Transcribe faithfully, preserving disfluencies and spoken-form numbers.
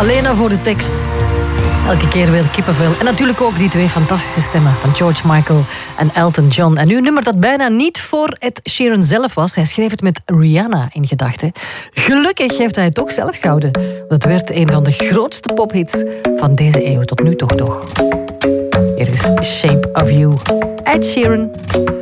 alleen al voor de tekst. Elke keer weer kippenvel. En natuurlijk ook die twee fantastische stemmen van George Michael en Elton John. En nu een nummer dat bijna niet voor Ed Sheeran zelf was. Hij schreef het met Rihanna in gedachten. Gelukkig heeft hij het toch zelf gehouden. Want het werd een van de grootste pophits van deze eeuw. Tot nu toch nog. Hier is Shape of You. Ed Sheeran.